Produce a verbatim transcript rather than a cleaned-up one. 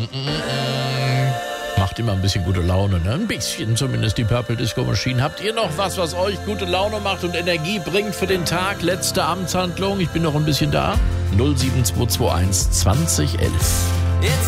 Macht immer ein bisschen gute Laune, ne? Ein bisschen zumindest die Purple Disco Machine. Habt ihr noch was, was euch gute Laune macht und Energie bringt für den Tag? Letzte Amtshandlung, ich bin noch ein bisschen da. null sieben zwei zwei eins zwanzig elf. It's